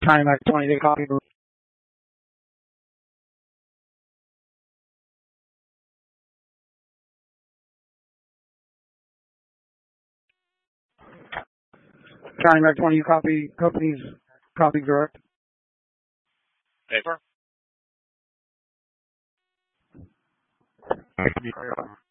County Mac 20 to copy. County Mac 20 copy. Companies copy direct. Paper.